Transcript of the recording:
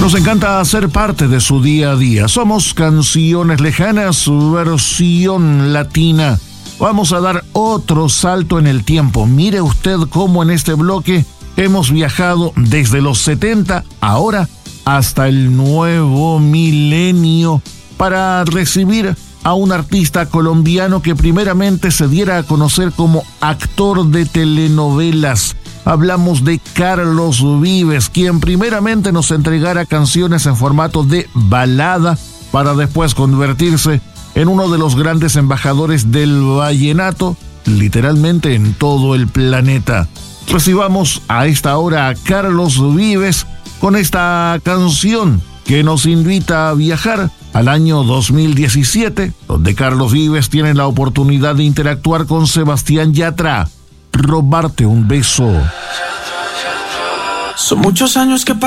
Nos encanta ser parte de su día a día. Somos Canciones Lejanas, versión latina. Vamos a dar otro salto en el tiempo. Mire usted cómo en este bloque hemos viajado desde los 70, ahora, hasta el nuevo milenio, para recibir a un artista colombiano que primeramente se diera a conocer como actor de telenovelas. Hablamos de Carlos Vives, quien primeramente nos entregara canciones en formato de balada para después convertirse en uno de los grandes embajadores del vallenato, literalmente en todo el planeta. Recibamos a esta hora a Carlos Vives con esta canción que nos invita a viajar al año 2017, donde Carlos Vives tiene la oportunidad de interactuar con Sebastián Yatra. Robarte un beso. Son muchos años que